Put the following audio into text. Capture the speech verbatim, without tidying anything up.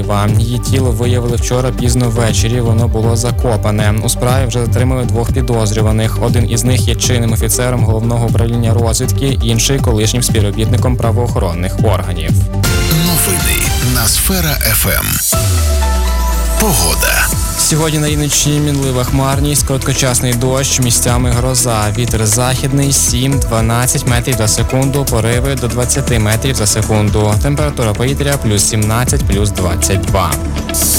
Її тіло виявили вчора пізно ввечері, воно було закопане. У справі вже затримали двох підозрюваних. Один із них є чинним офіцером Головного управління розвідки, інший – колишнім співробітником правоохоронних органів. Новини на Сфера еф ем. Погода. Сьогодні на Рівненщині мінлива хмарність, короткочасний дощ, місцями гроза. Вітер західний сім-дванадцять метрів за секунду, пориви до двадцять метрів за секунду. Температура повітря плюс сімнадцять, плюс двадцять два.